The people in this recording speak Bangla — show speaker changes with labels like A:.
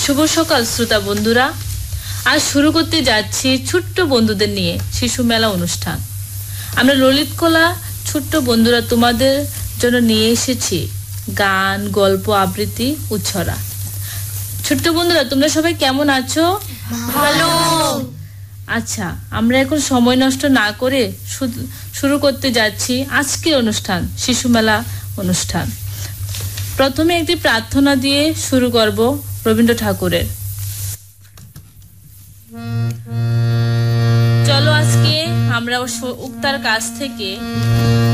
A: শুভ সকাল শ্রোতা বন্ধুরা, আজ শুরু করতে যাচ্ছি ছোট্ট বন্ধুদের নিয়ে শিশু মেলা অনুষ্ঠান। আমরা ললিত কলা ছোট্ট বন্ধুরা তোমাদের জন্য নিয়ে এসেছি গান, গল্প, আবৃত্তি, উচ্ছরা। ছোট্ট বন্ধুরা, তোমরা সবাই কেমন আছো?
B: ভালো।
A: আচ্ছা, আমরা এখন সময় নষ্ট না করে শুরু করতে যাচ্ছি আজকের অনুষ্ঠান, শিশু মেলা অনুষ্ঠান। প্রথমে একটি প্রার্থনা দিয়ে শুরু করব রবীন্দ্র ঠাকুরের। চলো আজকে আমরা উক্তার কাছ থেকে